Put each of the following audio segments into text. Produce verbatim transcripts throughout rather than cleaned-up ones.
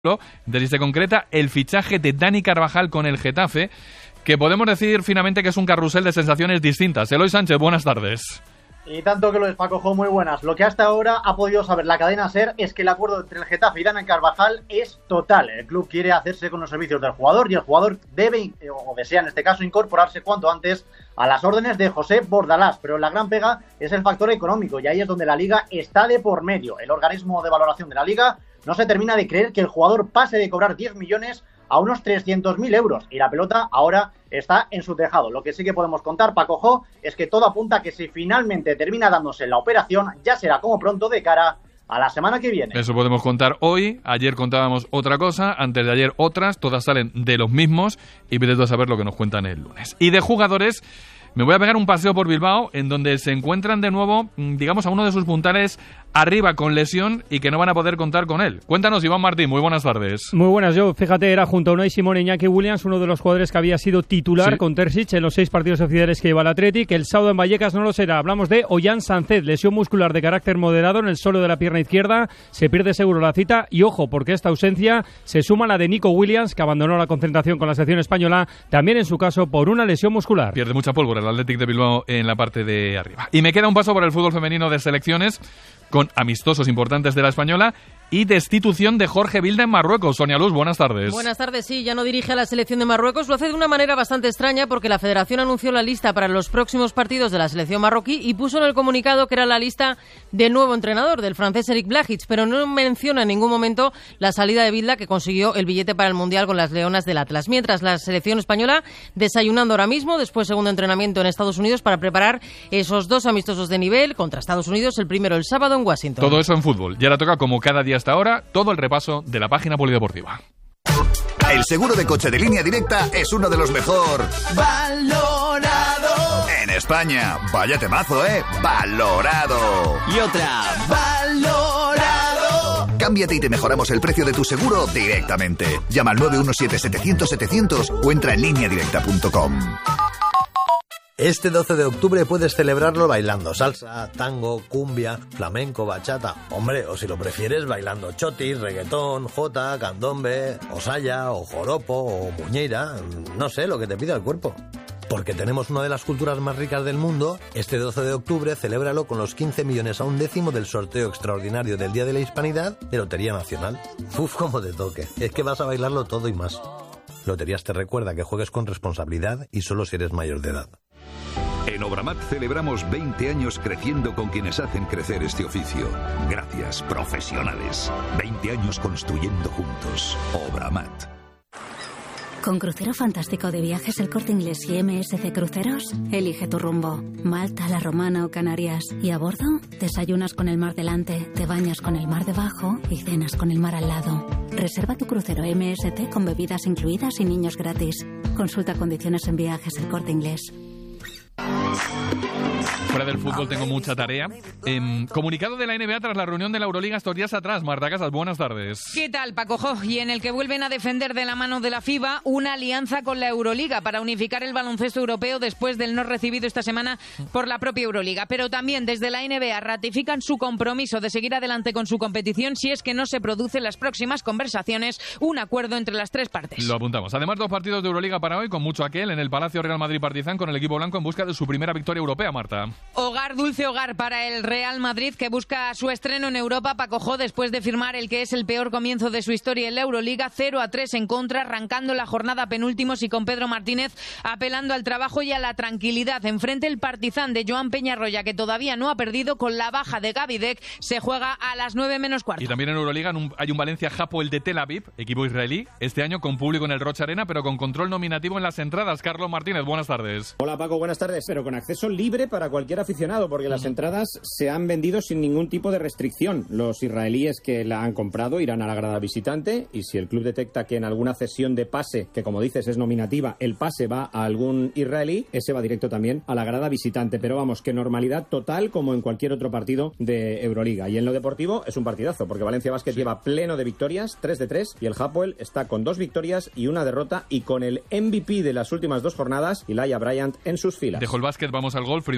de si se concreta el fichaje de Dani Carvajal con el Getafe, que podemos decir finalmente que es un carrusel de sensaciones distintas. Eloy Sánchez, buenas tardes. Y tanto que lo es, Paco Jo, muy buenas. Lo que hasta ahora ha podido saber la cadena SER es que el acuerdo entre el Getafe y Dani Carvajal es total. El club quiere hacerse con los servicios del jugador y el jugador debe, o desea en este caso, incorporarse cuanto antes a las órdenes de José Bordalás. Pero la gran pega es el factor económico y ahí es donde la Liga está de por medio. El organismo de valoración de la Liga no se termina de creer que el jugador pase de cobrar diez millones a unos trescientos mil euros y la pelota ahora está en su tejado. Lo que sí que podemos contar, Paco Jo, es que todo apunta a que si finalmente termina dándose la operación, ya será como pronto de cara a la semana que viene. Eso podemos contar hoy. Ayer contábamos otra cosa, antes de ayer otras, todas salen de los mismos y vete a saber lo que nos cuentan el lunes. Y de jugadores, me voy a pegar un paseo por Bilbao, en donde se encuentran de nuevo, digamos, a uno de sus puntales arriba con lesión y que no van a poder contar con él. Cuéntanos, Iván Martín, muy buenas tardes. Muy buenas, yo, fíjate, era junto a Unai Simón e Iñaki Williams, uno de los jugadores que había sido titular sí. con Terzic en los seis partidos oficiales que lleva el Athletic. El sábado en Vallecas no lo será. Hablamos de Ollán Sánchez, lesión muscular de carácter moderado en el suelo de la pierna izquierda. Se pierde seguro la cita y ojo, porque esta ausencia se suma a la de Nico Williams, que abandonó la concentración con la selección española, también en su caso por una lesión muscular. Pierde mucha pólvora el Athletic de Bilbao en la parte de arriba. Y me queda un paso por el fútbol femenino de selecciones, con amistosos importantes de la española y destitución de Jorge Vilda en Marruecos. Sonia Luz, buenas tardes. Buenas tardes, sí, ya no dirige a la selección de Marruecos. Lo hace de una manera bastante extraña porque la federación anunció la lista para los próximos partidos de la selección marroquí y puso en el comunicado que era la lista del nuevo entrenador, del francés Eric Blajic, pero no menciona en ningún momento la salida de Vilda, que consiguió el billete para el Mundial con las Leonas del Atlas. Mientras, la selección española desayunando ahora mismo, después segundo entrenamiento en Estados Unidos para preparar esos dos amistosos de nivel contra Estados Unidos, el primero el sábado en Washington. Todo eso en fútbol. Y ahora toca, como cada día hasta ahora, todo el repaso de la página polideportiva. El seguro de coche de Línea Directa es uno de los mejor valorado en España. Vaya temazo, ¿eh? Valorado. Y otra, valorado. Cámbiate y te mejoramos el precio de tu seguro directamente. Llama al nueve uno siete, setecientos, setecientos o entra en línea directa punto com. Este doce de octubre puedes celebrarlo bailando salsa, tango, cumbia, flamenco, bachata. Hombre, o si lo prefieres, bailando chotis, reggaetón, jota, candombe, o saya, o joropo, o muñeira. No sé, lo que te pida el cuerpo. Porque tenemos una de las culturas más ricas del mundo, este doce de octubre celébralo con los quince millones a un décimo del sorteo extraordinario del Día de la Hispanidad de Lotería Nacional. Uf, como te toque. Es que vas a bailarlo todo y más. Loterías te recuerda que juegues con responsabilidad y solo si eres mayor de edad. En Obramat celebramos veinte años creciendo con quienes hacen crecer este oficio. Gracias, profesionales. veinte años construyendo juntos. Obramat. Con Crucero Fantástico de Viajes El Corte Inglés y M S C Cruceros, elige tu rumbo. Malta, La Romana o Canarias. Y a bordo, desayunas con el mar delante, te bañas con el mar debajo y cenas con el mar al lado. Reserva tu crucero M S C con bebidas incluidas y niños gratis. Consulta condiciones en Viajes El Corte Inglés. Fuera del fútbol tengo mucha tarea. Eh, comunicado de la N B A tras la reunión de la Euroliga estos días atrás. Marta Casas, buenas tardes. ¿Qué tal, Paco Jo? Y en el que vuelven a defender de la mano de la FIBA una alianza con la Euroliga para unificar el baloncesto europeo después del no recibido esta semana por la propia Euroliga. Pero también desde la N B A ratifican su compromiso de seguir adelante con su competición si es que no se produce en las próximas conversaciones un acuerdo entre las tres partes. Lo apuntamos. Además, dos partidos de Euroliga para hoy, con mucho aquel en el Palacio Real Madrid-Partizan con el equipo blanco en busca de su primera victoria europea, Marta. Hogar, dulce hogar para el Real Madrid, que busca su estreno en Europa, Paco Jo, después de firmar el que es el peor comienzo de su historia en la Euroliga, cero a tres en contra, arrancando la jornada penúltimos y con Pedro Martínez apelando al trabajo y a la tranquilidad. Enfrente el Partizan de Joan Peñarroya, que todavía no ha perdido, con la baja de Gaby Deck, se juega a las nueve menos cuarto. Y también en Euroliga hay un Valencia-Hapoel de Tel Aviv, equipo israelí, este año con público en el Rocha Arena, pero con control nominativo en las entradas. Carlos Martínez, buenas tardes. Hola Paco, buenas tardes, pero con acceso libre para cualquier aficionado, porque las entradas se han vendido sin ningún tipo de restricción. Los israelíes que la han comprado irán a la grada visitante y si el club detecta que en alguna cesión de pase, que como dices es nominativa, el pase va a algún israelí, ese va directo también a la grada visitante. Pero vamos, que normalidad total como en cualquier otro partido de Euroliga. Y en lo deportivo es un partidazo, porque Valencia Basket sí. lleva pleno de victorias, tres de tres, y el Hapoel está con dos victorias y una derrota y con el M V P de las últimas dos jornadas, Elijah Bryant, en sus filas. Dejo el básquet, vamos al golf, primera jornada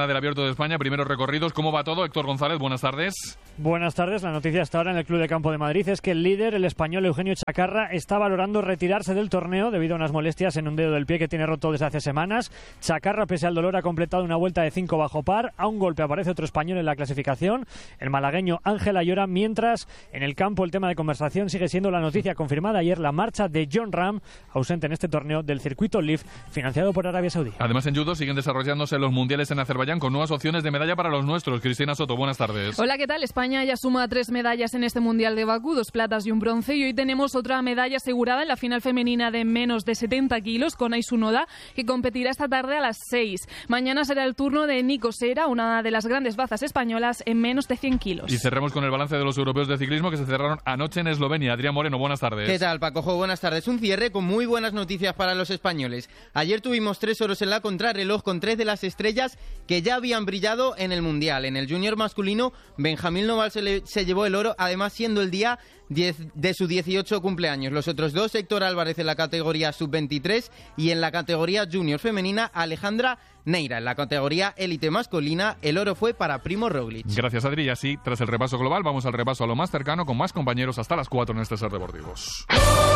jornada del Abierto de España, primeros recorridos. ¿Cómo va todo? Héctor González, buenas tardes. Buenas tardes. La noticia hasta ahora en el Club de Campo de Madrid es que el líder, el español Eugenio Chacarra, está valorando retirarse del torneo debido a unas molestias en un dedo del pie que tiene roto desde hace semanas. Chacarra, pese al dolor, ha completado una vuelta de cinco bajo par. A un golpe aparece otro español en la clasificación, el malagueño Ángel Ayora, mientras en el campo el tema de conversación sigue siendo la noticia confirmada ayer, la marcha de Jon Rahm, ausente en este torneo del circuito L I V, financiado por Arabia Saudí. Además, en judo siguen desarrollándose los mundiales en Azerbaiyán con nuevas opciones de medalla para los nuestros. Cristina Soto, buenas tardes. Hola, ¿qué tal? España ya suma tres medallas en este mundial de Bakú, dos platas y un bronce, y hoy tenemos otra medalla asegurada en la final femenina de menos de setenta kilos con Aisu Noda, que competirá esta tarde a las seis. Mañana será el turno de Nico Sera, una de las grandes bazas españolas, en menos de cien kilos. Y cerremos con el balance de los europeos de ciclismo que se cerraron anoche en Eslovenia. Adrián Moreno, buenas tardes. ¿Qué tal, Pacojo? Buenas tardes. Un cierre con muy buenas noticias para los españoles. Ayer tuvimos tres oros en la contrarreloj con tres de las estrellas que ya habían brillado en el Mundial. En el junior masculino, Benjamín Noval se, le, se llevó el oro, además siendo el día diez de su dieciocho cumpleaños. Los otros dos, Héctor Álvarez en la categoría sub veintitrés y en la categoría junior femenina, Alejandra Neira. En la categoría élite masculina, el oro fue para Primo Roglic. Gracias, Adri. Y así, tras el repaso global, vamos al repaso a lo más cercano con más compañeros hasta las cuatro en este Ser Deportivos.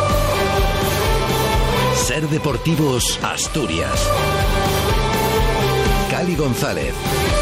Ser Deportivos Asturias. Cali González.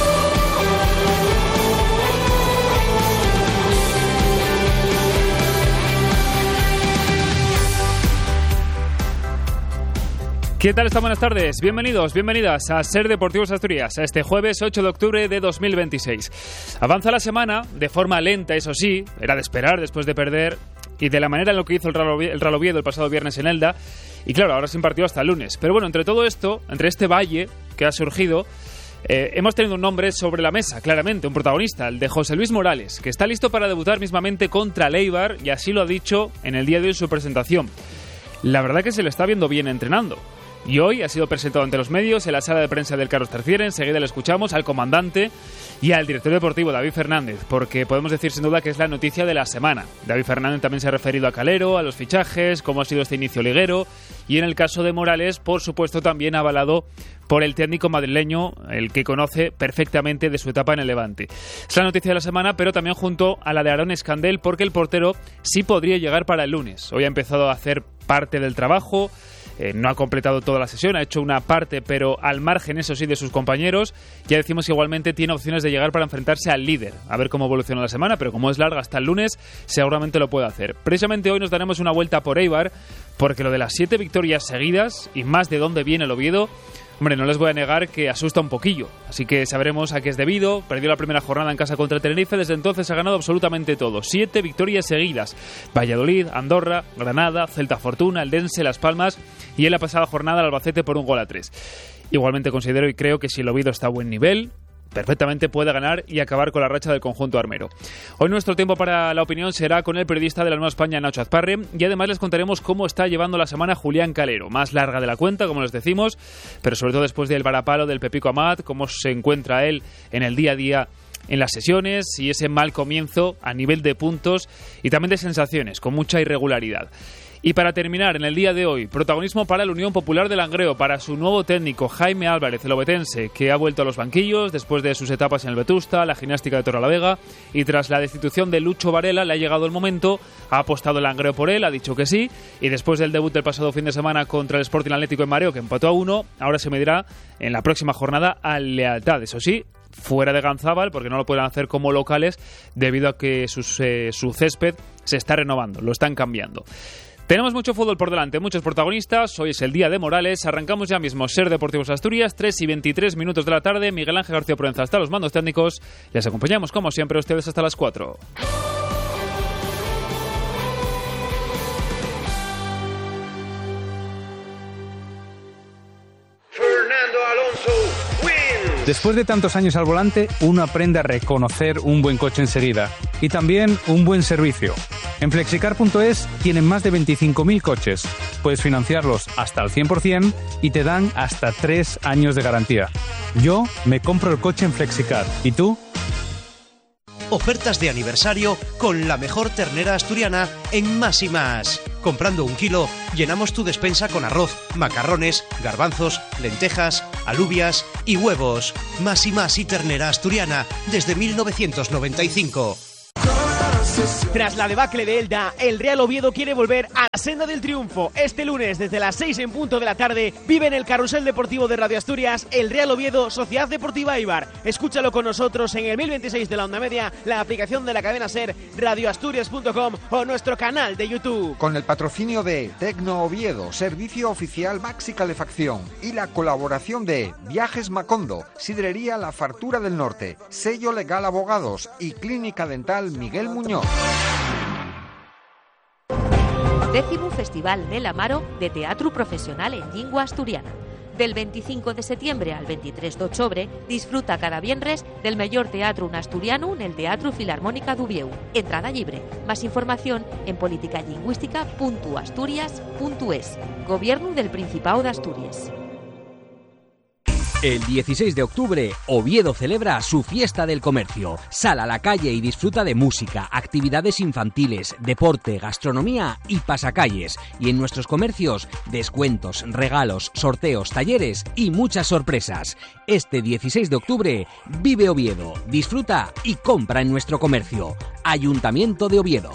¿Qué tal? Esta buenas tardes. Bienvenidos, bienvenidas a Ser Deportivos Asturias, a este jueves ocho de octubre de dos mil veintiséis. Avanza la semana, de forma lenta, eso sí, era de esperar después de perder, y de la manera en lo que hizo el Real Oviedo el pasado viernes en Elda, y claro, ahora sin partido hasta el lunes. Pero bueno, entre todo esto, entre este valle que ha surgido, eh, hemos tenido un nombre sobre la mesa, claramente, un protagonista, el de José Luis Morales, que está listo para debutar mismamente contra el Eibar, y así lo ha dicho en el día de hoy en su presentación. La verdad que se le está viendo bien entrenando. Y hoy ha sido presentado ante los medios en la sala de prensa del Carlos tercero. Enseguida le escuchamos al comandante y al director deportivo David Fernández, porque podemos decir sin duda que es la noticia de la semana. David Fernández también se ha referido a Calero, a los fichajes, cómo ha sido este inicio liguero, y en el caso de Morales, por supuesto, también avalado por el técnico madrileño, el que conoce perfectamente de su etapa en el Levante. Es la noticia de la semana, pero también junto a la de Aarón Escandel, porque el portero sí podría llegar para el lunes. Hoy ha empezado a hacer parte del trabajo. Eh, no ha completado toda la sesión, ha hecho una parte, pero al margen, eso sí, de sus compañeros. Ya decimos que igualmente tiene opciones de llegar para enfrentarse al líder. A ver cómo evoluciona la semana, pero como es larga hasta el lunes, seguramente lo puede hacer. Precisamente hoy nos daremos una vuelta por Eibar, porque lo de las siete victorias seguidas, y más de dónde viene el Oviedo, hombre, no les voy a negar que asusta un poquillo. Así que sabremos a qué es debido. Perdió la primera jornada en casa contra el Tenerife. Desde entonces ha ganado absolutamente todo. Siete victorias seguidas. Valladolid, Andorra, Granada, Celta Fortuna, Eldense, Las Palmas y en la pasada jornada el Albacete por un gol a tres. Igualmente considero y creo que si el Oviedo está a buen nivel, perfectamente puede ganar y acabar con la racha del conjunto armero. Hoy nuestro tiempo para la opinión será con el periodista de La Nueva España, Nacho Azparre, y además les contaremos cómo está llevando la semana Julián Calero, más larga de la cuenta, como les decimos, pero sobre todo después del varapalo del Pepico Amat, cómo se encuentra él en el día a día en las sesiones y ese mal comienzo a nivel de puntos y también de sensaciones, con mucha irregularidad. Y para terminar, en el día de hoy, protagonismo para la Unión Popular de Langreo, para su nuevo técnico, Jaime Álvarez, el obetense, que ha vuelto a los banquillos después de sus etapas en el Vetusta, la gimnástica de Torrelavega, y tras la destitución de Lucho Varela le ha llegado el momento, ha apostado el Langreo por él, ha dicho que sí, y después del debut del pasado fin de semana contra el Sporting Atlético en Mareo, que empató a uno, ahora se medirá en la próxima jornada a lealtad, eso sí, fuera de Ganzábal, porque no lo pueden hacer como locales, debido a que sus, eh, su césped se está renovando, lo están cambiando. Tenemos mucho fútbol por delante, muchos protagonistas. Hoy es el día de Morales. Arrancamos ya mismo Ser Deportivos Asturias, tres y veintitrés minutos de la tarde. Miguel Ángel García Provenza hasta los mandos técnicos. Les acompañamos, como siempre, a ustedes hasta las cuatro. Fernando Alonso wins. Después de tantos años al volante, uno aprende a reconocer un buen coche enseguida. Y también un buen servicio. En flexicar punto es tienen más de veinticinco mil coches. Puedes financiarlos hasta el cien por ciento y te dan hasta tres años de garantía. Yo me compro el coche en Flexicar. ¿Y tú? Ofertas de aniversario con la mejor ternera asturiana en Más y Más. Comprando un kilo, llenamos tu despensa con arroz, macarrones, garbanzos, lentejas, alubias y huevos. Más y Más y Ternera Asturiana desde mil novecientos noventa y cinco. Tras la debacle de Elda, el Real Oviedo quiere volver a la senda del triunfo. Este lunes, desde las seis en punto de la tarde, vive en el Carrusel Deportivo de Radio Asturias el Real Oviedo Sociedad Deportiva Eibar. Escúchalo con nosotros en el mil veintiséis de la onda media, la aplicación de la cadena SER, radioasturias punto com o nuestro canal de YouTube. Con el patrocinio de Tecno Oviedo, servicio oficial Maxi Calefacción, y la colaboración de Viajes Macondo, Sidrería La Fartura del Norte, Sello Legal Abogados y Clínica Dental Miguel Muñoz. Décimo Festival Nel Amaro de Teatro Profesional en Llingua Asturiana. Del veinticinco de septiembre al veintitrés de octubre, disfruta cada viernes del mellor teatro asturiano en el Teatro Filarmónica d'Ubieu. Entrada libre. Más información en politicalingüística punto asturias punto es. Gobierno del Principado de Asturias. El dieciséis de octubre, Oviedo celebra su fiesta del comercio. Sal a la calle y disfruta de música, actividades infantiles, deporte, gastronomía y pasacalles. Y en nuestros comercios, descuentos, regalos, sorteos, talleres y muchas sorpresas. Este dieciséis de octubre, vive Oviedo, disfruta y compra en nuestro comercio. Ayuntamiento de Oviedo.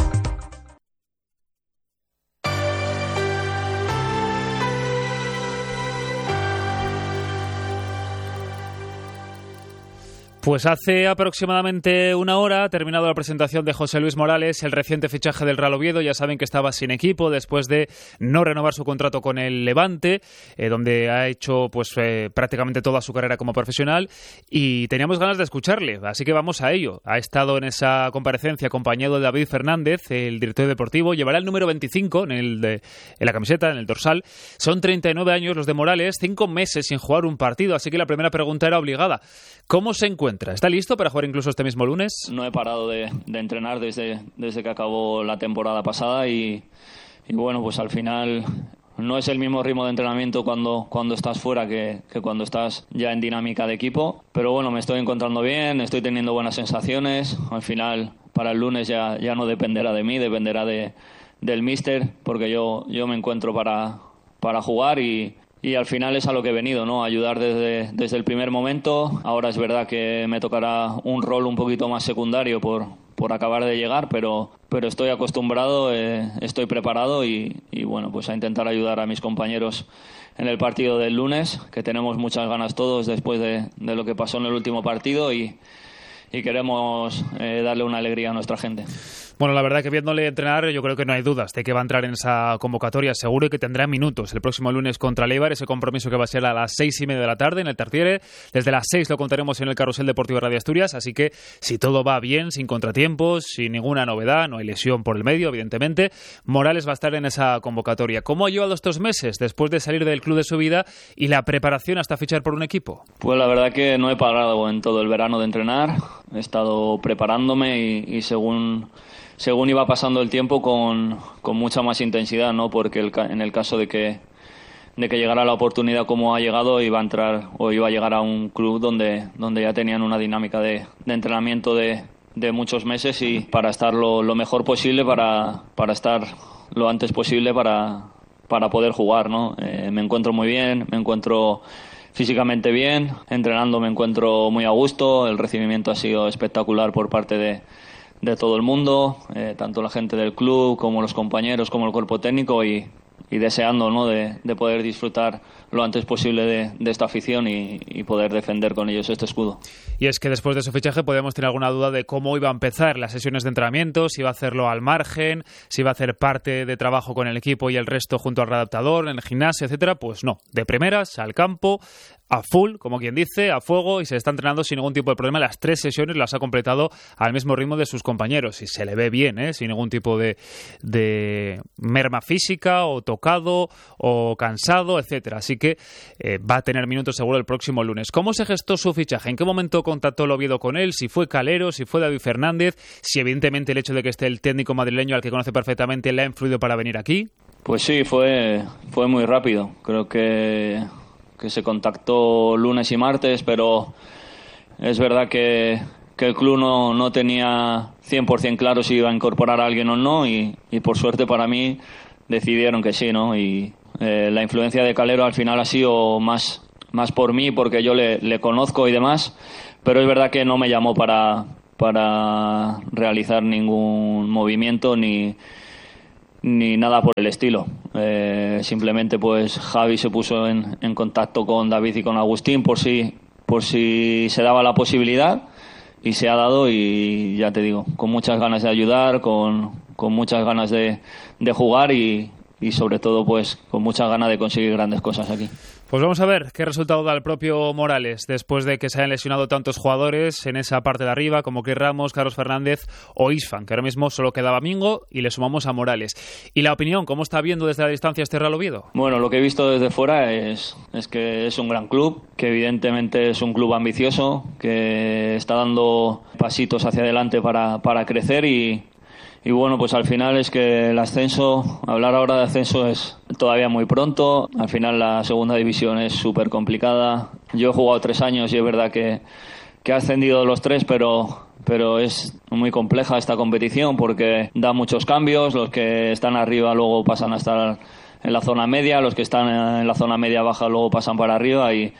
Pues hace aproximadamente una hora ha terminado la presentación de José Luis Morales, el reciente fichaje del Real Oviedo. Ya saben que estaba sin equipo después de no renovar su contrato con el Levante, eh, donde ha hecho pues eh, prácticamente toda su carrera como profesional, y teníamos ganas de escucharle, así que vamos a ello. Ha estado en esa comparecencia acompañado de David Fernández, el director deportivo. Llevará el número veinticinco en, el de, en la camiseta, en el dorsal. Son treinta y nueve años los de Morales, cinco meses sin jugar un partido, así que la primera pregunta era obligada. ¿Cómo se encuentra? ¿Está listo para jugar incluso este mismo lunes? No he parado de, de entrenar desde, desde que acabó la temporada pasada y, y bueno, pues al final no es el mismo ritmo de entrenamiento cuando, cuando estás fuera que, que cuando estás ya en dinámica de equipo, pero bueno, me estoy encontrando bien, estoy teniendo buenas sensaciones. Al final para el lunes ya, ya no dependerá de mí, dependerá de, del míster, porque yo, yo me encuentro para, para jugar y Y al final es a lo que he venido, ¿no? Ayudar desde, desde el primer momento. Ahora es verdad que me tocará un rol un poquito más secundario por, por acabar de llegar, pero, pero estoy acostumbrado, eh, estoy preparado y, y bueno, pues a intentar ayudar a mis compañeros en el partido del lunes, que tenemos muchas ganas todos después de, de lo que pasó en el último partido y, y queremos eh, darle una alegría a nuestra gente. Bueno, la verdad que viéndole entrenar, yo creo que no hay dudas de que va a entrar en esa convocatoria seguro y que tendrá minutos el próximo lunes contra el Eibar, ese compromiso que va a ser a las seis y media de la tarde en el Tartiere. Desde las seis lo contaremos en el Carrusel Deportivo de Radio Asturias, así que si todo va bien, sin contratiempos, sin ninguna novedad, no hay lesión por el medio, evidentemente, Morales va a estar en esa convocatoria. ¿Cómo ha llevado estos meses después de salir del club de su vida y la preparación hasta fichar por un equipo? Pues la verdad que no he parado en todo el verano de entrenar, he estado preparándome y, y según... según iba pasando el tiempo con, con mucha más intensidad, ¿no? Porque el, en el caso de que de que llegara la oportunidad como ha llegado, iba a entrar o iba a llegar a un club donde, donde ya tenían una dinámica de, de entrenamiento de, de muchos meses y para estar lo, lo mejor posible, para, para estar lo antes posible para, para poder jugar, ¿no? Eh, me encuentro muy bien, me encuentro físicamente bien, entrenando me encuentro muy a gusto, el recibimiento ha sido espectacular por parte de de todo el mundo, eh, tanto la gente del club como los compañeros, como el cuerpo técnico y, y deseando, ¿no? de, de poder disfrutar lo antes posible de, de esta afición y, y poder defender con ellos este escudo. Y es que después de su fichaje podemos tener alguna duda de cómo iba a empezar las sesiones de entrenamiento, si iba a hacerlo al margen, si iba a hacer parte de trabajo con el equipo y el resto junto al readaptador, en el gimnasio, etcétera. Pues no, de primeras al campo, a full, como quien dice, a fuego, y se está entrenando sin ningún tipo de problema. Las tres sesiones las ha completado al mismo ritmo de sus compañeros y se le ve bien, ¿eh? Sin ningún tipo de, de merma física o tocado o cansado, etcétera. Así que eh, va a tener minutos seguro el próximo lunes. ¿Cómo se gestó su fichaje? ¿En qué momento contactó el Oviedo con él? Si fue Calero, si fue David Fernández, si evidentemente el hecho de que esté el técnico madrileño al que conoce perfectamente le ha influido para venir aquí. Pues sí, fue, fue muy rápido. Creo que que se contactó lunes y martes, pero es verdad que, que el club no, no tenía cien por ciento claro si iba a incorporar a alguien o no y, y por suerte para mí decidieron que sí, ¿no? Y eh, la influencia de Calero al final ha sido más, más por mí, porque yo le, le conozco y demás, pero es verdad que no me llamó para, para realizar ningún movimiento ni, ni nada por el estilo. Eh, simplemente pues Javi se puso en, en contacto con David y con Agustín por si, por si se daba la posibilidad, y se ha dado, y ya te digo, con muchas ganas de ayudar, con, con muchas ganas de, de jugar y, y sobre todo pues con muchas ganas de conseguir grandes cosas aquí. Pues vamos a ver qué resultado da el propio Morales después de que se hayan lesionado tantos jugadores en esa parte de arriba como Cris Ramos, Carlos Fernández o Isfan, que ahora mismo solo quedaba Mingo y le sumamos a Morales. Y la opinión, ¿cómo está viendo desde la distancia este Real Oviedo? Bueno, lo que he visto desde fuera es, es que es un gran club, que evidentemente es un club ambicioso, que está dando pasitos hacia adelante para, para crecer y... Y bueno, pues al final es que el ascenso, hablar ahora de ascenso es todavía muy pronto. Al final la segunda división es súper complicada. Yo he jugado tres años y es verdad que, que he ascendido los tres, pero, pero es muy compleja esta competición porque da muchos cambios. Los que están arriba luego pasan a estar en la zona media, los que están en la zona media baja luego pasan para arriba y...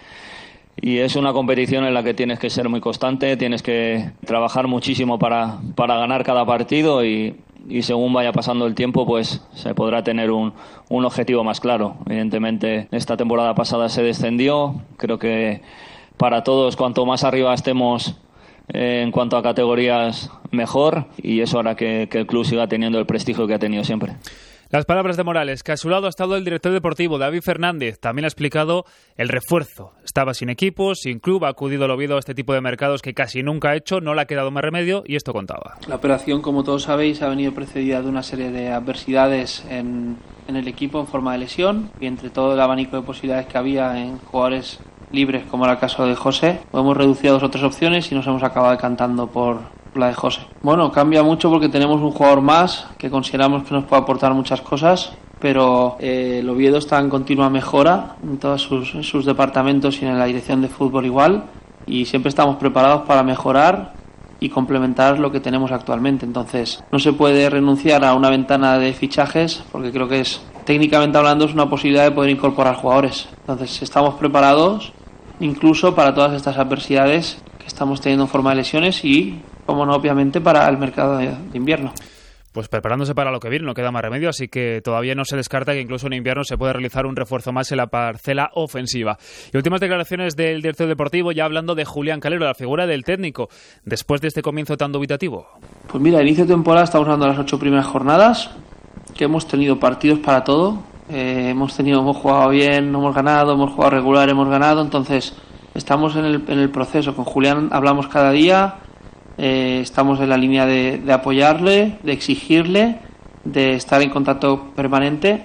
Y es una competición en la que tienes que ser muy constante, tienes que trabajar muchísimo para, para ganar cada partido y, y según vaya pasando el tiempo pues se podrá tener un, un objetivo más claro. Evidentemente esta temporada pasada se descendió, creo que para todos cuanto más arriba estemos eh, en cuanto a categorías mejor, y eso hará que, que el club siga teniendo el prestigio que ha tenido siempre. Las palabras de Morales, que a su lado ha estado el director deportivo David Fernández. También ha explicado el refuerzo. Estaba sin equipo, sin club, ha acudido al Oviedo a este tipo de mercados que casi nunca ha hecho, no le ha quedado más remedio y esto contaba. La operación, como todos sabéis, ha venido precedida de una serie de adversidades en, en el equipo en forma de lesión, y entre todo el abanico de posibilidades que había en jugadores libres, como era el caso de José, hemos reducido a dos o tres opciones y nos hemos acabado decantando por la de José. Bueno, cambia mucho porque tenemos un jugador más que consideramos que nos puede aportar muchas cosas, pero eh, el Oviedo está en continua mejora en todos sus, en sus departamentos y en la dirección de fútbol igual, y siempre estamos preparados para mejorar y complementar lo que tenemos actualmente. Entonces no se puede renunciar a una ventana de fichajes porque creo que es, técnicamente hablando, es una posibilidad de poder incorporar jugadores. Entonces estamos preparados incluso para todas estas adversidades que estamos teniendo en forma de lesiones y, como no, obviamente para el mercado de, de invierno. Pues preparándose para lo que viene, no queda más remedio, así que todavía no se descarta que incluso en invierno se puede realizar un refuerzo más en la parcela ofensiva. Y últimas declaraciones del director deportivo, ya hablando de Julián Calero, la figura del técnico, después de este comienzo tan dubitativo. Pues mira, inicio de temporada estamos hablando de las ocho primeras jornadas, que hemos tenido partidos para todo, eh, hemos tenido, hemos jugado bien, no hemos ganado, hemos jugado regular, hemos ganado, entonces estamos en el, en el proceso. Con Julián hablamos cada día. Eh, estamos en la línea de, de apoyarle, de exigirle, de estar en contacto permanente,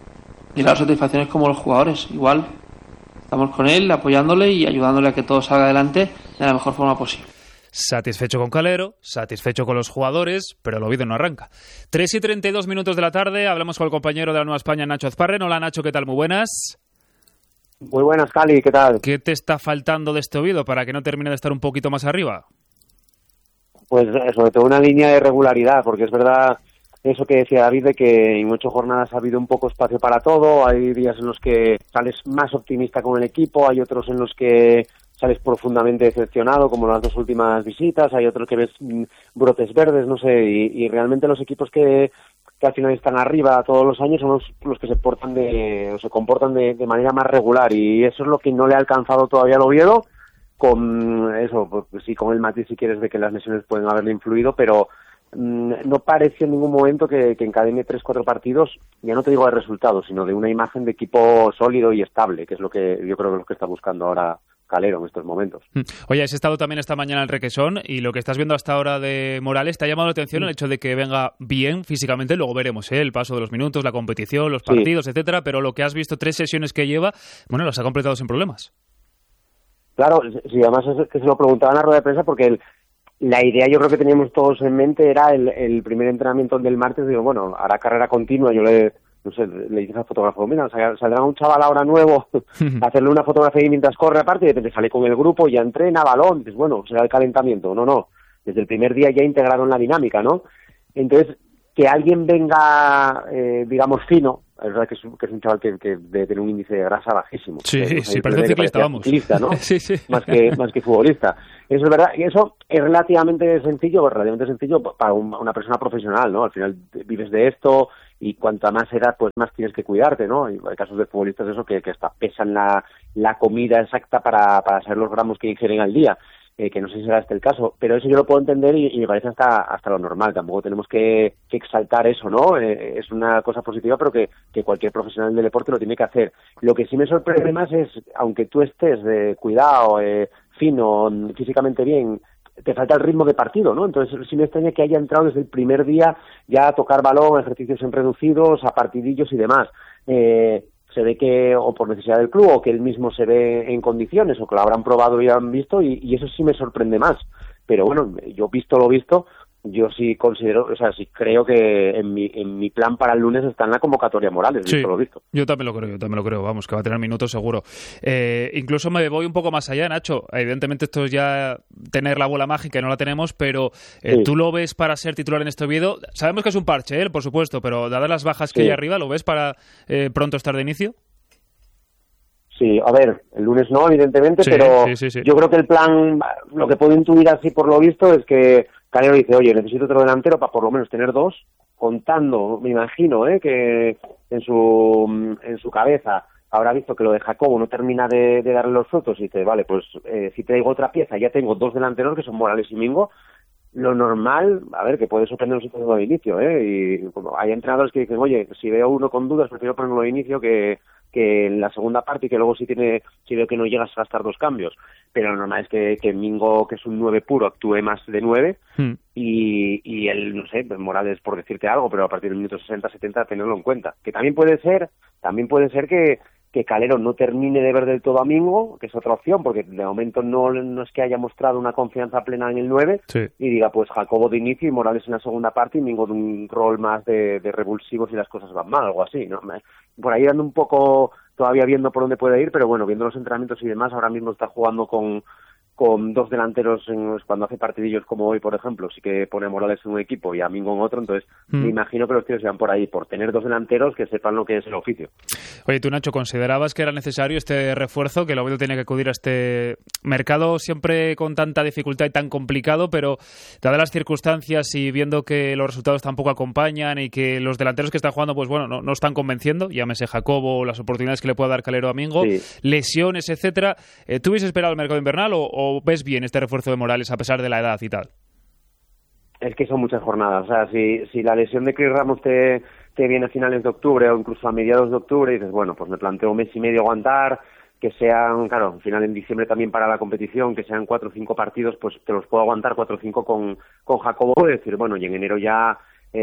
y las satisfacciones como los jugadores. Igual estamos con él, apoyándole y ayudándole a que todo salga adelante de la mejor forma posible. Satisfecho con Calero, satisfecho con los jugadores, pero el Oviedo no arranca. tres y treinta y dos minutos de la tarde, hablamos con el compañero de la Nueva España, Nacho Azparren. Hola Nacho, ¿qué tal? Muy buenas. Muy buenas, Cali, ¿qué tal? ¿Qué te está faltando de este Oviedo para que no termine de estar un poquito más arriba? Pues sobre todo una línea de regularidad, porque es verdad eso que decía David, de que en ocho jornadas ha habido un poco espacio para todo. Hay días en los que sales más optimista con el equipo, hay otros en los que sales profundamente decepcionado, como las dos últimas visitas, hay otros que ves mm, brotes verdes, no sé, y, y realmente los equipos que, que al final están arriba todos los años son los, los que se portan de, o se comportan de, de manera más regular, y eso es lo que no le ha alcanzado todavía al Oviedo. Con eso, pues sí, con el matiz, si quieres, de que las lesiones pueden haberle influido, pero mmm, no pareció en ningún momento que, que encadene tres, cuatro partidos, ya no te digo de resultados, sino de una imagen de equipo sólido y estable, que es lo que yo creo que es lo que está buscando ahora Calero en estos momentos. Oye, has estado también esta mañana en Requesón, y lo que estás viendo hasta ahora de Morales, ¿te ha llamado la atención el hecho de que venga bien físicamente? Luego veremos ¿eh? el paso de los minutos, la competición, los partidos, sí, etcétera, pero lo que has visto, tres sesiones que lleva, bueno, las ha completado sin problemas. Claro, sí, además es que se lo preguntaban a la rueda de prensa porque el, la idea, yo creo que teníamos todos en mente, era el, el primer entrenamiento del martes. Digo, bueno, hará carrera continua. Yo le, no sé, le dije al fotógrafo, mira, saldrá un chaval ahora nuevo a hacerle una fotografía y mientras corre aparte, y de repente sale con el grupo, ya entrena, balón. Dices, bueno, será el calentamiento. No, no, desde el primer día ya integraron la dinámica, ¿no? Entonces, que alguien venga, eh, digamos, fino es verdad que es un, que es un chaval que, que debe tener un índice de grasa bajísimo. Sí, que, sí, parece un ciclista, vamos. Ciclista, ¿no? sí, sí. Más que, más que futbolista. Eso es verdad, y eso es relativamente sencillo, relativamente sencillo para un, una persona profesional, ¿no? Al final vives de esto y cuanta más edad, pues más tienes que cuidarte, ¿no? Y hay casos de futbolistas eso que, que hasta pesan la, la comida exacta para, para saber los gramos que ingieren al día. Eh, que no sé si será este el caso, pero eso yo lo puedo entender y, y me parece hasta hasta lo normal. Tampoco tenemos que, que exaltar eso, ¿no? Eh, es una cosa positiva, pero que, que cualquier profesional del deporte lo tiene que hacer. Lo que sí me sorprende más es, aunque tú estés de cuidado, eh, fino, físicamente bien, te falta el ritmo de partido, ¿no? Entonces sí me extraña que haya entrado desde el primer día ya a tocar balón, ejercicios en reducidos, a partidillos y demás. Eh, se ve que, o por necesidad del club, o que él mismo se ve en condiciones, o que lo habrán probado y han visto, y, y eso sí me sorprende más. Pero bueno, yo visto lo visto, yo sí considero, o sea, sí creo que en mi, en mi plan para el lunes está en la convocatoria Morales, sí, visto lo visto. Yo también lo creo, yo también lo creo, vamos, que va a tener minutos seguro. Eh, incluso me voy un poco más allá, Nacho. Evidentemente esto es ya tener la bola mágica y no la tenemos, pero eh, sí. ¿Tú lo ves para ser titular en este Oviedo? Sabemos que es un parche, ¿eh? Por supuesto, pero dadas las bajas que sí. hay arriba, ¿lo ves para eh, pronto estar de inicio? Sí, a ver, el lunes no, evidentemente, sí, pero sí, sí, sí. yo creo que el plan, lo que puedo intuir así por lo visto es que Calero dice, oye, necesito otro delantero para por lo menos tener dos, contando, me imagino, ¿eh? que en su en su cabeza habrá visto que lo de Jacobo no termina de, de darle los frutos y dice, vale, pues eh, si traigo otra pieza, ya tengo dos delanteros que son Morales y Mingo. Lo normal, a ver, que puede sorprendernos un de inicio, ¿eh? Y bueno, hay entrenadores que dicen, oye, si veo uno con dudas, prefiero ponerlo de inicio que, que en la segunda parte y que luego si tiene, si veo que no llegas a gastar dos cambios. Pero lo normal es que, que Mingo, que es un nueve puro, actúe más de nueve hmm. y, y él, no sé, Morales por decirte algo, pero a partir del minuto sesenta setenta tenerlo en cuenta. Que también puede ser, también puede ser que que Calero no termine de ver del todo a Mingo, que es otra opción, porque de momento no, no es que haya mostrado una confianza plena en el nueve, sí. y diga, pues Jacobo de inicio y Morales en la segunda parte y Mingo de un rol más de, de revulsivo si las cosas van mal, algo así, ¿no? Por ahí ando un poco todavía viendo por dónde puede ir, pero bueno, viendo los entrenamientos y demás, ahora mismo está jugando con con dos delanteros en, cuando hace partidillos como hoy, por ejemplo, sí que pone a Morales en un equipo y a Mingo en otro, entonces mm. me imagino que los tíos se van por ahí, por tener dos delanteros que sepan lo que es el oficio. Oye, tú, Nacho, ¿considerabas que era necesario este refuerzo, que el Oviedo tenía que acudir a este mercado siempre con tanta dificultad y tan complicado, pero dadas las circunstancias y viendo que los resultados tampoco acompañan y que los delanteros que están jugando, pues bueno, no, no están convenciendo, llámese Jacobo, las oportunidades que le pueda dar Calero a Mingo, sí. lesiones, etcétera, eh, ¿tú hubieses esperado el mercado invernal o, o ves bien este refuerzo de Morales a pesar de la edad y tal? Es que son muchas jornadas, o sea, si, si la lesión de Chris Ramos te, te viene a finales de octubre o incluso a mediados de octubre y dices, bueno, pues me planteo un mes y medio aguantar, que sean, claro, al final en diciembre también para la competición, que sean cuatro o cinco partidos, pues te los puedo aguantar cuatro o cinco con, con Jacobo y decir, bueno, y en enero ya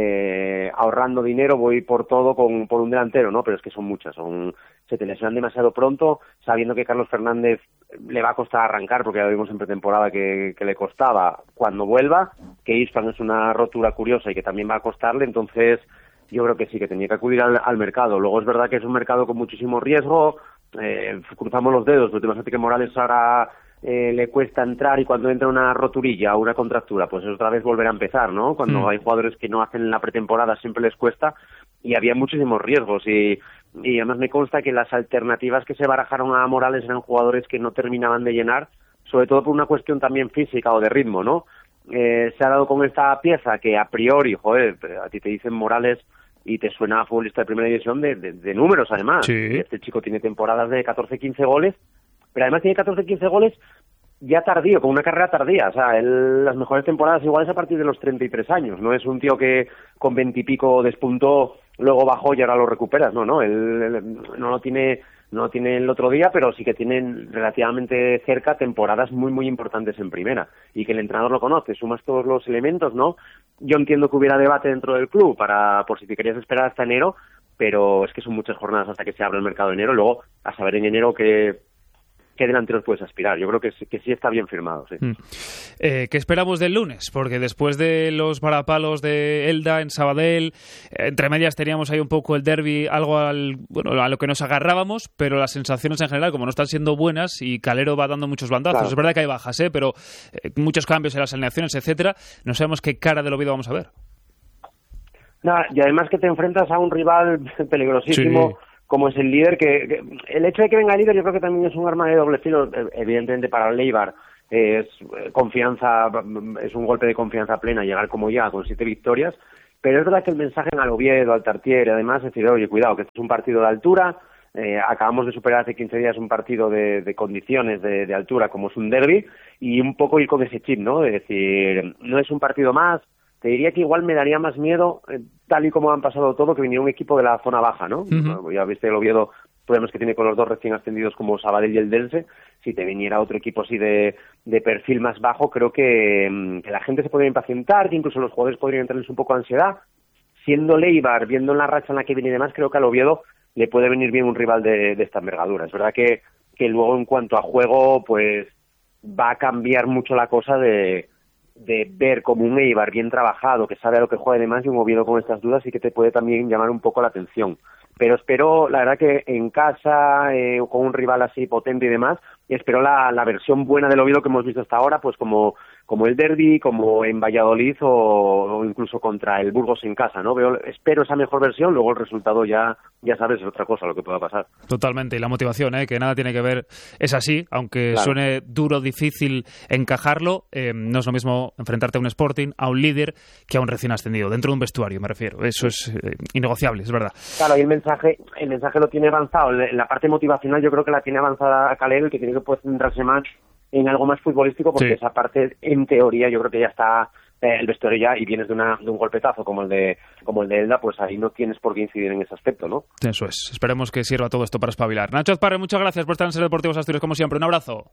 eh, ahorrando dinero voy por todo con por un delantero, ¿no? Pero es que son muchas, son se te lesionan demasiado pronto, sabiendo que Carlos Fernández le va a costar arrancar, porque ya lo vimos en pretemporada que, que le costaba cuando vuelva, que Isfan es una rotura curiosa y que también va a costarle, entonces yo creo que sí, que tenía que acudir al, al mercado. Luego es verdad que es un mercado con muchísimo riesgo, eh, cruzamos los dedos, pero imagínate que Morales ahora eh, le cuesta entrar y cuando entra una roturilla o una contractura, pues otra vez volver a empezar, ¿no? Cuando mm. hay jugadores que no hacen la pretemporada siempre les cuesta y había muchísimos riesgos y y además me consta que las alternativas que se barajaron a Morales eran jugadores que no terminaban de llenar, sobre todo por una cuestión también física o de ritmo, ¿no? Eh, se ha dado con esta pieza que a priori, joder, a ti te dicen Morales y te suena a futbolista de primera división de, de, de números además. Sí. Este chico tiene temporadas de catorce quince goles, pero además tiene catorce quince goles ya tardío, con una carrera tardía, o sea, él, las mejores temporadas igual es a partir de los treinta y tres años, no es un tío que con veinte y pico despuntó, luego bajó y ahora lo recuperas, no, no, él, él no lo tiene no lo tiene el otro día, pero sí que tiene relativamente cerca temporadas muy muy importantes en primera, y que el entrenador lo conoce, sumas todos los elementos, ¿no? Yo entiendo que hubiera debate dentro del club, para por si te querías esperar hasta enero, pero es que son muchas jornadas hasta que se abra el mercado de enero, luego a saber en enero que qué delanteros puedes aspirar. Yo creo que sí, que sí está bien firmado. Sí. Mm. Eh, ¿Qué esperamos del lunes? Porque después de los varapalos de Elda en Sabadell, eh, entre medias teníamos ahí un poco el derbi, algo al, bueno, a lo que nos agarrábamos, pero las sensaciones en general, como no están siendo buenas y Calero va dando muchos bandazos, claro. Es verdad que hay bajas, ¿eh? Pero eh, muchos cambios en las alineaciones, etcétera. No sabemos qué cara del Oviedo vamos a ver. Nada, y además que te enfrentas a un rival peligrosísimo, sí, como es el líder, que, que el hecho de que venga el líder yo creo que también es un arma de doble filo, evidentemente para el Eibar es confianza, es un golpe de confianza plena llegar como ya con siete victorias, pero es verdad que el mensaje al Oviedo, al Tartiere, además es decir, oye, cuidado, que este es un partido de altura, eh, acabamos de superar hace quince días un partido de, de condiciones de, de altura como es un derbi, y un poco ir con ese chip, ¿no? Es decir, no es un partido más. Te diría que igual me daría más miedo, eh, tal y como han pasado todo, que viniera un equipo de la zona baja, ¿no? Uh-huh. Ya viste el Oviedo, problemas que tiene con los dos recién ascendidos como Sabadell y el Dense. Si te viniera otro equipo así de, de perfil más bajo, creo que, que la gente se podría impacientar, que incluso los jugadores podrían entrarles un poco de ansiedad. Siendo Leibar, viendo la racha en la que viene y demás, creo que al Oviedo le puede venir bien un rival de, de esta envergadura. Es verdad que, que luego en cuanto a juego, pues va a cambiar mucho la cosa de... de ver como un Eibar bien trabajado, que sabe a lo que juega y demás, y un Oviedo con estas dudas sí que te puede también llamar un poco la atención. Pero espero, la verdad que en casa, eh, con un rival así potente y demás, espero la, la versión buena del Oviedo que hemos visto hasta ahora, pues como, como el derbi, como en Valladolid o, o incluso contra el Burgos en casa, ¿no? Veo, espero esa mejor versión, luego el resultado ya, ya sabes, es otra cosa lo que pueda pasar. Totalmente, y la motivación, ¿eh? Que nada tiene que ver, es así, aunque claro, suene duro, difícil encajarlo, eh, no es lo mismo enfrentarte a un Sporting, a un líder, que a un recién ascendido, dentro de un vestuario, me refiero, eso es eh, innegociable, es verdad. Claro, y el mensaje, el mensaje lo tiene avanzado, en la parte motivacional yo creo que la tiene avanzada Calero, y que tiene que pues, centrarse más en algo más futbolístico, porque sí, esa parte, en teoría, yo creo que ya está eh, el vestuario ya, y vienes de, una, de un golpetazo como el de como el de Elda, pues ahí no tienes por qué incidir en ese aspecto, ¿no? Eso es. Esperemos que sirva todo esto para espabilar. Nacho Azparre, muchas gracias por estar en Ser Deportivos Asturias, como siempre. Un abrazo.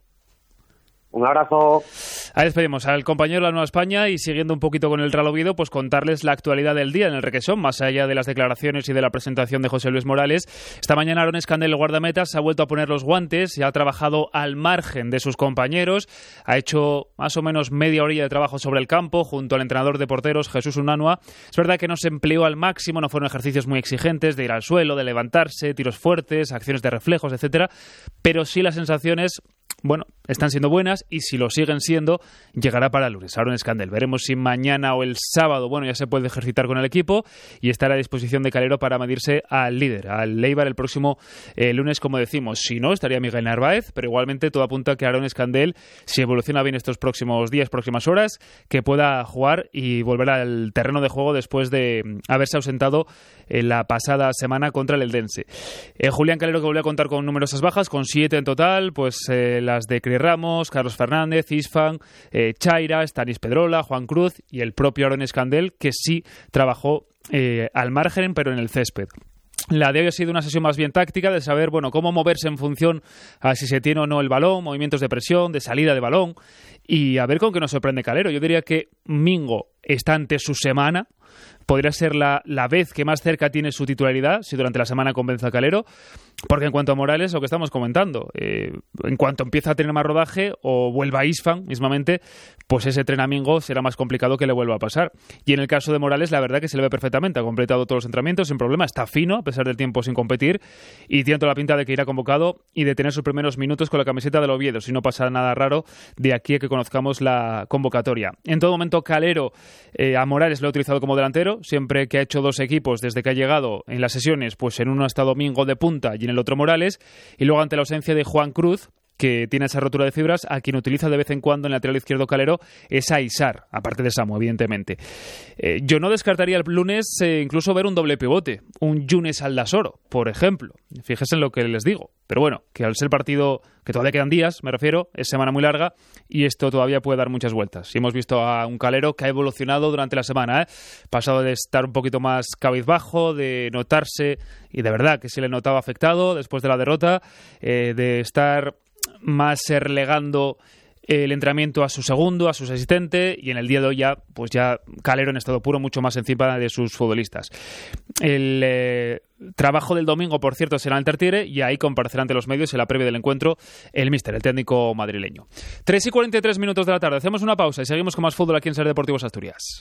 Un abrazo. Ahí despedimos al compañero de la Nueva España y siguiendo un poquito con el Real Oviedo, pues contarles la actualidad del día en el Requesón, más allá de las declaraciones y de la presentación de José Luis Morales. Esta mañana Aaron Escandel, el guardametas, se ha vuelto a poner los guantes y ha trabajado al margen de sus compañeros. Ha hecho más o menos media horilla de trabajo sobre el campo junto al entrenador de porteros, Jesús Unanua. Es verdad que no se empleó al máximo, no fueron ejercicios muy exigentes de ir al suelo, de levantarse, tiros fuertes, acciones de reflejos, etcétera, pero sí las sensaciones, bueno, están siendo buenas, y si lo siguen siendo, llegará para el lunes. Aaron Escandel. Veremos si mañana o el sábado, bueno, ya se puede ejercitar con el equipo y estará a disposición de Calero para medirse al líder, al Eibar, el próximo eh, lunes, como decimos. Si no, estaría Miguel Narváez, pero igualmente todo apunta a que Aaron Escandel, si evoluciona bien estos próximos días, próximas horas, que pueda jugar y volver al terreno de juego después de haberse ausentado en la pasada semana contra el Eldense. Eh, Julián Calero, que volvió a contar con numerosas bajas, con siete en total, pues eh, las de Cris Ramos, Carlos Fernández, Isfan, eh, Chaira, Stanis Pedrola, Juan Cruz y el propio Aaron Escandel, que sí trabajó eh, al margen, pero en el césped. La de hoy ha sido una sesión más bien táctica, de saber, bueno, cómo moverse en función a si se tiene o no el balón, movimientos de presión, de salida de balón, y a ver con qué nos sorprende Calero. Yo diría que Mingo está ante su semana, podría ser la, la vez que más cerca tiene su titularidad, si durante la semana convence a Calero, porque en cuanto a Morales, lo que estamos comentando, eh, en cuanto empieza a tener más rodaje o vuelva a Isfan mismamente, pues ese tren a Mingo será más complicado que le vuelva a pasar. Y en el caso de Morales, la verdad que se le ve perfectamente, ha completado todos los entrenamientos sin problema, está fino a pesar del tiempo sin competir, y tiene toda la pinta de que irá convocado y de tener sus primeros minutos con la camiseta del Oviedo, si no pasa nada raro de aquí a que conozcamos la convocatoria. En todo momento Calero eh, a Morales lo ha utilizado como delantero, siempre que ha hecho dos equipos desde que ha llegado en las sesiones, pues en uno ha estado Mingo de punta y en el otro Morales, y luego ante la ausencia de Juan Cruz, que tiene esa rotura de fibras, a quien utiliza de vez en cuando en el lateral izquierdo Calero es a Isar, aparte de Samu, evidentemente. Eh, yo no descartaría el lunes eh, incluso ver un doble pivote, un Younes Aldasoro, por ejemplo. Fíjense en lo que les digo. Pero bueno, que al ser partido, que todavía quedan días, me refiero, es semana muy larga y esto todavía puede dar muchas vueltas. Y hemos visto a un Calero que ha evolucionado durante la semana, ¿eh? Pasado de estar un poquito más cabizbajo, de notarse, y de verdad que se le notaba afectado después de la derrota, eh, de estar más relegando el entrenamiento a su segundo, a su asistente, y en el día de hoy ya, pues ya Calero en estado puro mucho más encima de sus futbolistas. El eh, trabajo del domingo, por cierto, será en el Tartiere, y ahí comparecerá ante los medios en la previa del encuentro el míster, el técnico madrileño. tres y cuarenta y tres minutos de la tarde, hacemos una pausa y seguimos con más fútbol aquí en Ser Deportivos Asturias.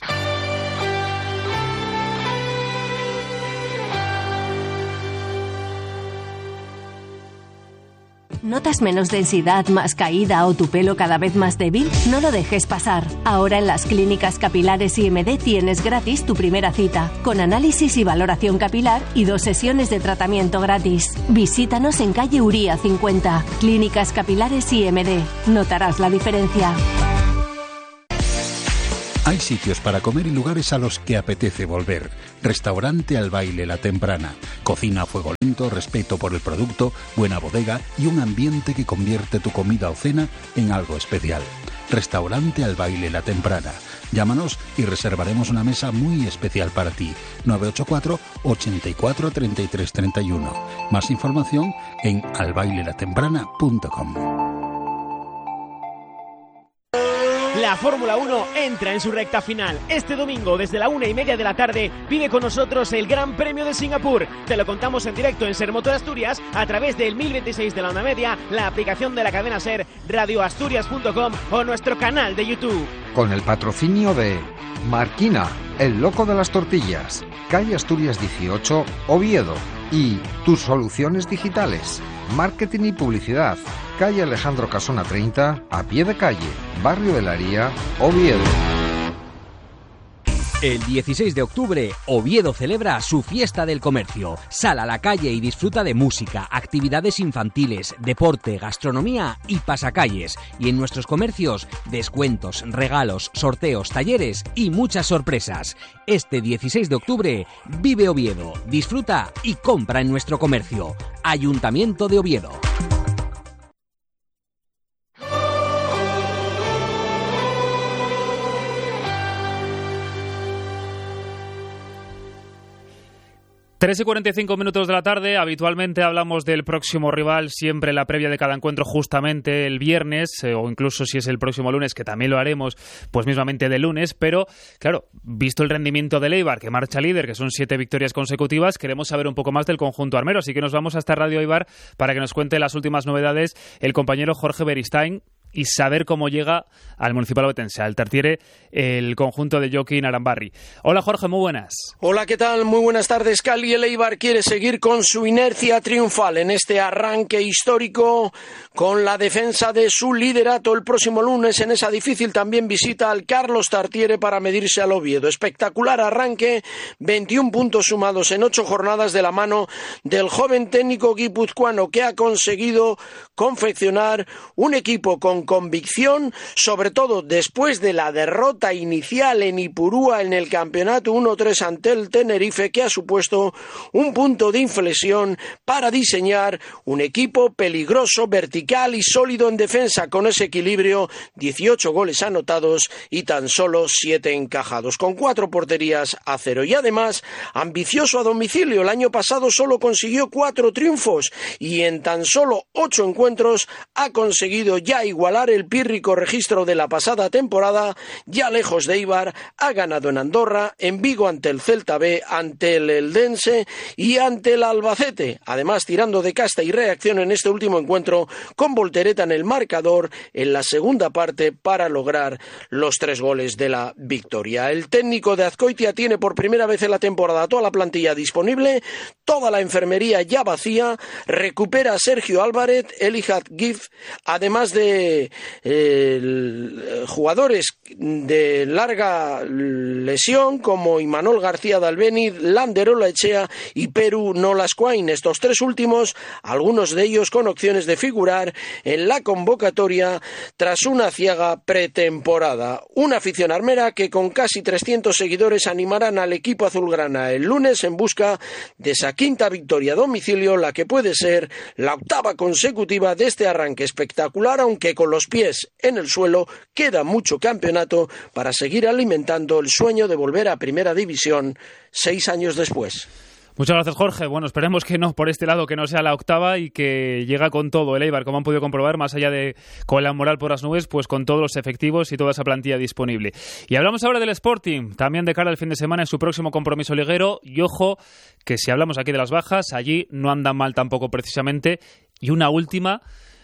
¿Notas menos densidad, más caída o tu pelo cada vez más débil? No lo dejes pasar. Ahora en las clínicas capilares I M D tienes gratis tu primera cita, con análisis y valoración capilar y dos sesiones de tratamiento gratis. Visítanos en calle Uría cincuenta. Clínicas capilares I M D. Notarás la diferencia. Hay sitios para comer y lugares a los que apetece volver. Restaurante Al Baile La Temprana. Cocina a fuego lento, respeto por el producto, buena bodega y un ambiente que convierte tu comida o cena en algo especial. Restaurante Al Baile La Temprana. Llámanos y reservaremos una mesa muy especial para ti. nueve ocho cuatro, ochenta y cuatro, treinta y tres treinta y uno. Más información en albailelatemprana punto com. La Fórmula uno entra en su recta final. Este domingo, desde la una y media de la tarde, vive con nosotros el Gran Premio de Singapur. Te lo contamos en directo en Ser Motor Asturias a través del mil veintiséis de la onda media, la aplicación de la cadena Ser, radio asturias punto com o nuestro canal de YouTube. Con el patrocinio de Marquina, el loco de las tortillas, calle Asturias dieciocho, Oviedo, y Tus Soluciones Digitales, marketing y publicidad, calle Alejandro Casona treinta, a pie de calle, barrio de la Haría, Oviedo. El dieciséis de octubre, Oviedo celebra su fiesta del comercio. Sal a la calle y disfruta de música, actividades infantiles, deporte, gastronomía y pasacalles. Y en nuestros comercios, descuentos, regalos, sorteos, talleres y muchas sorpresas. Este dieciséis de octubre, vive Oviedo, disfruta y compra en nuestro comercio. Ayuntamiento de Oviedo. tres y cuarenta y cinco minutos de la tarde. Habitualmente hablamos del próximo rival, siempre en la previa de cada encuentro, justamente el viernes, eh, o incluso si es el próximo lunes, que también lo haremos, pues mismamente de lunes. Pero, claro, visto el rendimiento del Eibar, que marcha líder, que son siete victorias consecutivas, queremos saber un poco más del conjunto armero. Así que nos vamos hasta Radio Eibar para que nos cuente las últimas novedades el compañero Jorge Beristain y saber cómo llega al Municipal Ovetense, al Tartiere, el conjunto de Joaquín Arambarri. Hola Jorge, muy buenas. Hola, ¿qué tal? Muy buenas tardes, Cali. El Eibar quiere seguir con su inercia triunfal en este arranque histórico con la defensa de su liderato. El próximo lunes en esa difícil también visita al Carlos Tartiere para medirse al Oviedo. Espectacular arranque, veintiún puntos sumados en ocho jornadas de la mano del joven técnico guipuzcoano que ha conseguido confeccionar un equipo con convicción, sobre todo después de la derrota inicial en Ipurúa en el campeonato uno tres ante el Tenerife, que ha supuesto un punto de inflexión para diseñar un equipo peligroso, vertical y sólido en defensa, con ese equilibrio, dieciocho goles anotados y tan solo siete encajados, con cuatro porterías a cero. Y además, ambicioso a domicilio. El año pasado solo consiguió cuatro triunfos y en tan solo ocho encuentros ha conseguido ya igualar el pírrico registro de la pasada temporada. Ya lejos de Eibar, ha ganado en Andorra, en Vigo ante el Celta B, ante el Eldense y ante el Albacete. Además, tirando de casta y reacción en este último encuentro, con voltereta en el marcador en la segunda parte para lograr los tres goles de la victoria. El técnico de Azcoitia tiene por primera vez en la temporada toda la plantilla disponible, toda la enfermería ya vacía, recupera a Sergio Álvarez, Elijah Gif, además de Eh, jugadores de larga lesión como Imanol García de Albeniz, Lander Olaechea y Perú Nolascoain. Estos tres últimos, algunos de ellos con opciones de figurar en la convocatoria tras una ciaga pretemporada. Una afición armera que con casi trescientos seguidores animarán al equipo azulgrana el lunes en busca de esa quinta victoria a domicilio, la que puede ser la octava consecutiva de este arranque espectacular, aunque con los pies en el suelo. Queda mucho campeonato para seguir alimentando el sueño de volver a Primera División seis años después. Muchas gracias, Jorge. Bueno, esperemos que no, por este lado, que no sea la octava y que llega con todo el Eibar, como han podido comprobar, más allá de con la moral por las nubes, pues con todos los efectivos y toda esa plantilla disponible. Y hablamos ahora del Sporting, también de cara al fin de semana en su próximo compromiso liguero. Y ojo, que si hablamos aquí de las bajas, allí no andan mal tampoco precisamente. Y una última,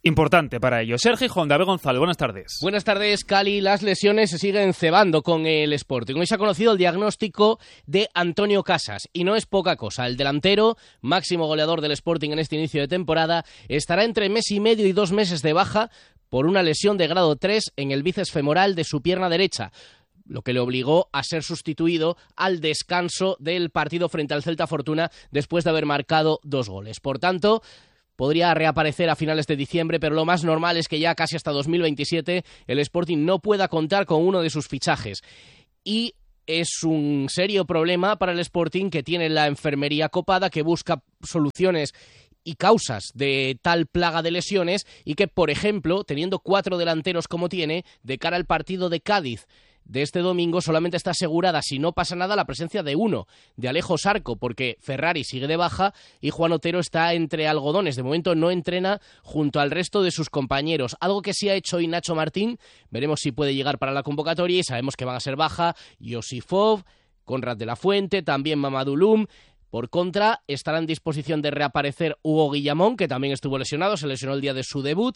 importante para ellos. Sergio Gijón, David González, buenas tardes. Buenas tardes, Cali. Las lesiones se siguen cebando con el Sporting. Hoy se ha conocido el diagnóstico de Antonio Casas y no es poca cosa. El delantero, máximo goleador del Sporting en este inicio de temporada, estará entre mes y medio y dos meses de baja por una lesión de grado tres en el bíceps femoral de su pierna derecha, lo que le obligó a ser sustituido al descanso del partido frente al Celta Fortuna después de haber marcado dos goles. Por tanto, podría reaparecer a finales de diciembre, pero lo más normal es que ya casi hasta dos mil veintisiete el Sporting no pueda contar con uno de sus fichajes. Y es un serio problema para el Sporting, que tiene la enfermería copada, que busca soluciones y causas de tal plaga de lesiones y que, por ejemplo, teniendo cuatro delanteros como tiene, de cara al partido de Cádiz de este domingo solamente está asegurada, si no pasa nada, la presencia de uno, de Alejo Sarco, porque Ferrari sigue de baja y Juan Otero está entre algodones. De momento no entrena junto al resto de sus compañeros. Algo que sí ha hecho hoy Nacho Martín, veremos si puede llegar para la convocatoria, y sabemos que van a ser baja Josifov, Conrad de la Fuente, también Mamadou Loum. Por contra, estará en disposición de reaparecer Hugo Guillamón, que también estuvo lesionado, se lesionó el día de su debut.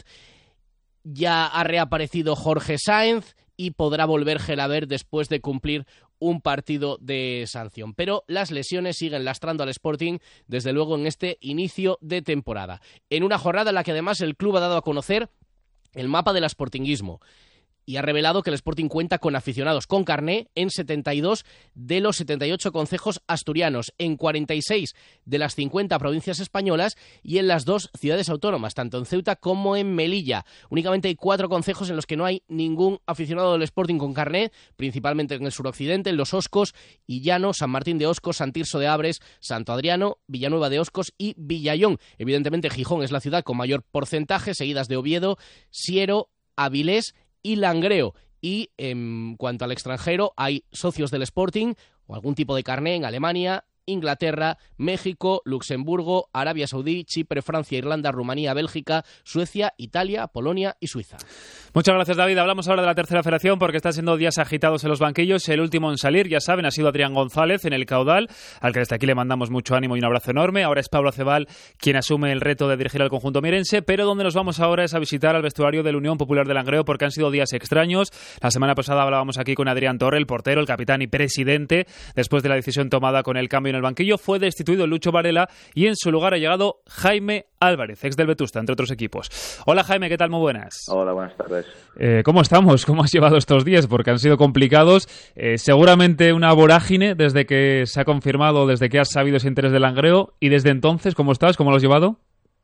Ya ha reaparecido Jorge Sáenz y podrá volver Gelabert después de cumplir un partido de sanción. Pero las lesiones siguen lastrando al Sporting, desde luego, en este inicio de temporada. En una jornada en la que además el club ha dado a conocer el mapa del sportinguismo y ha revelado que el Sporting cuenta con aficionados con carné en setenta y dos de los setenta y ocho concejos asturianos, en cuarenta y seis de las cincuenta provincias españolas y en las dos ciudades autónomas, tanto en Ceuta como en Melilla. Únicamente hay cuatro concejos en los que no hay ningún aficionado del Sporting con carné, principalmente en el suroccidente, en Los Oscos, Illano, San Martín de Oscos, San Tirso de Abres, Santo Adriano, Villanueva de Oscos y Villayón. Evidentemente, Gijón es la ciudad con mayor porcentaje, seguidas de Oviedo, Siero, Avilés y Langreo. Y en cuanto al extranjero, hay socios del Sporting o algún tipo de carné en Alemania, Inglaterra, México, Luxemburgo, Arabia Saudí, Chipre, Francia, Irlanda, Rumanía, Bélgica, Suecia, Italia, Polonia y Suiza. Muchas gracias, David. Hablamos ahora de la tercera federación porque están siendo días agitados en los banquillos. El último en salir, ya saben, ha sido Adrián González en el caudal, al que desde aquí le mandamos mucho ánimo y un abrazo enorme. Ahora es Pablo Cebal quien asume el reto de dirigir al conjunto mirense, pero donde nos vamos ahora es a visitar al vestuario de la Unión Popular de Langreo, porque han sido días extraños. La semana pasada hablábamos aquí con Adrián Torre, el portero, el capitán y presidente. Después de la decisión tomada con el cambio en el banquillo, fue destituido Lucho Varela y en su lugar ha llegado Jaime Álvarez, ex del Vetusta, entre otros equipos. Hola, Jaime, ¿qué tal? Muy buenas. Hola, buenas tardes. Eh, ¿Cómo estamos? ¿Cómo has llevado estos días? Porque han sido complicados. Eh, seguramente una vorágine desde que se ha confirmado, desde que has sabido ese interés del Langreo. Y desde entonces, ¿cómo estás? ¿Cómo lo has llevado?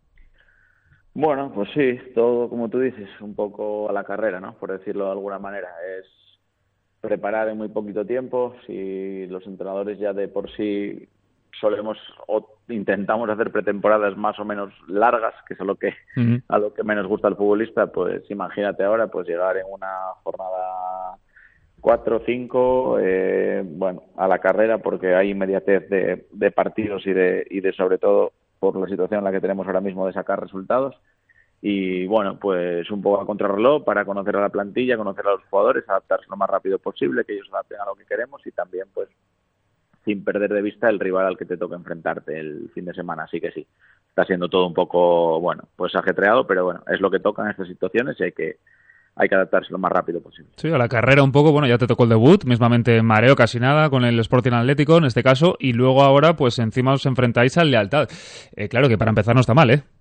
Bueno, pues sí, todo como tú dices, un poco a la carrera, ¿no? Por decirlo de alguna manera. Es preparar en muy poquito tiempo. Si los entrenadores ya de por sí solemos o intentamos hacer pretemporadas más o menos largas, que es a lo que uh-huh. a lo que menos gusta al futbolista, pues imagínate ahora pues llegar en una jornada cuatro o cinco, eh, bueno, a la carrera, porque hay inmediatez de, de partidos y de y de sobre todo por la situación en la que tenemos ahora mismo de sacar resultados. Y bueno, pues un poco a contrarreloj para conocer a la plantilla, conocer a los jugadores, adaptarse lo más rápido posible, que ellos adapten a lo que queremos y también pues sin perder de vista el rival al que te toca enfrentarte el fin de semana. Así que sí, está siendo todo un poco, bueno, pues ajetreado, pero bueno, es lo que toca en estas situaciones y hay que hay que adaptarse lo más rápido posible. Sí, a la carrera un poco, bueno, ya te tocó el debut, mismamente en mareo casi nada, con el Sporting Atlético en este caso, y luego ahora pues encima os enfrentáis al Lealtad. Eh, claro que para empezar no está mal, ¿eh?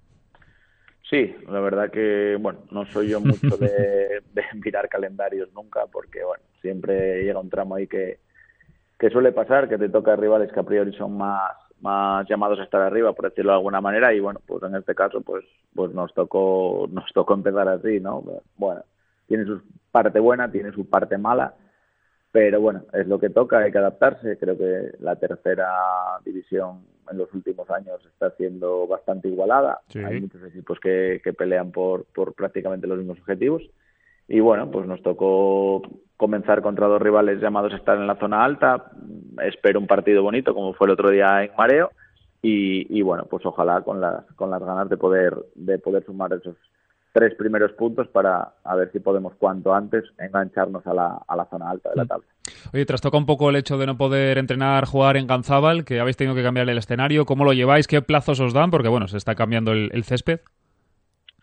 Sí, la verdad que, bueno, no soy yo mucho de, de mirar calendarios nunca, porque, bueno, siempre llega un tramo ahí que que suele pasar, que te toca rivales que a priori son más más llamados a estar arriba, por decirlo de alguna manera, y bueno, pues en este caso pues pues nos tocó nos tocó empezar así, ¿no? Bueno, tiene su parte buena, tiene su parte mala, pero bueno, es lo que toca, hay que adaptarse. Creo que la tercera división en los últimos años está siendo bastante igualada, sí. Hay muchos equipos que, que pelean por, por prácticamente los mismos objetivos, y bueno, pues nos tocó comenzar contra dos rivales llamados a estar en la zona alta. Espero un partido bonito como fue el otro día en mareo y, y bueno, pues ojalá con las con las ganas de poder de poder sumar esos tres primeros puntos para a ver si podemos cuanto antes engancharnos a la a la zona alta de la tabla. Oye, trastoca un poco el hecho de no poder entrenar, jugar en Ganzábal, que habéis tenido que cambiar el escenario. ¿Cómo lo lleváis? ¿Qué plazos os dan? Porque bueno, se está cambiando el, el césped.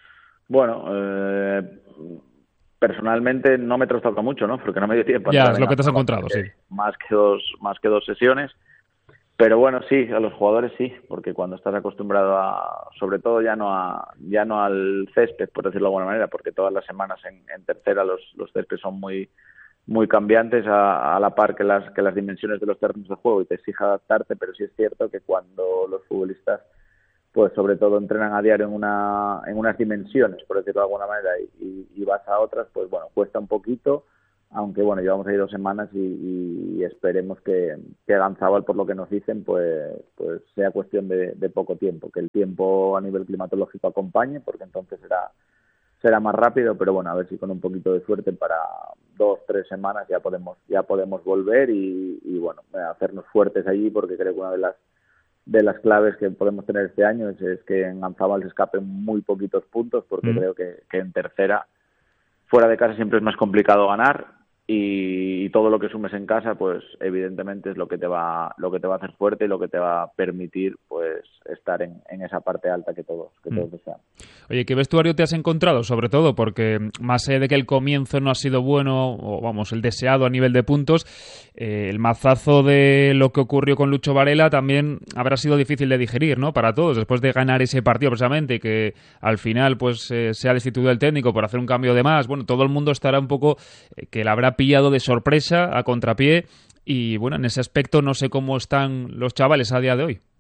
Bueno, eh, personalmente no me trastoca mucho, ¿no? Porque no me dio tiempo. Ya, es lo que te has encontrado, sí. Más que dos, más que dos sesiones. Pero bueno, sí, a los jugadores sí, porque cuando estás acostumbrado a, sobre todo ya no a, ya no al césped, por decirlo de alguna manera, porque todas las semanas en, en tercera los, los céspedes son muy, muy cambiantes a, a la par que las, que las dimensiones de los terrenos de juego y te exige adaptarte, pero sí es cierto que cuando los futbolistas, pues sobre todo entrenan a diario en una, en unas dimensiones, por decirlo de alguna manera, y, y, y vas a otras, pues bueno, cuesta un poquito. Aunque bueno, llevamos ahí dos semanas y, y esperemos que, que Ganzábal, por lo que nos dicen, pues, pues sea cuestión de, de poco tiempo, que el tiempo a nivel climatológico acompañe, porque entonces será, será más rápido, pero bueno, a ver si con un poquito de suerte para dos, tres semanas ya podemos, ya podemos volver y, y bueno, hacernos fuertes allí, porque creo que una de las de las claves que podemos tener este año es, es que en Ganzábal se escapen muy poquitos puntos, porque mm. creo que, que en tercera, fuera de casa siempre es más complicado ganar. Y, y todo lo que sumes en casa, pues evidentemente es lo que te va lo que te va a hacer fuerte y lo que te va a permitir pues estar en, en esa parte alta que todos que todos desean. Oye, ¿qué vestuario te has encontrado? Sobre todo porque más allá de que el comienzo no ha sido bueno, o vamos, el deseado a nivel de puntos, eh, el mazazo de lo que ocurrió con Lucho Varela también habrá sido difícil de digerir, ¿no? Para todos, después de ganar ese partido precisamente y que al final pues eh, sea destituido el técnico por hacer un cambio de más. Bueno, todo el mundo estará un poco eh, que la habrá pillado de sorpresa, a contrapié, y bueno, en ese aspecto no sé cómo están los chavales a día de hoy.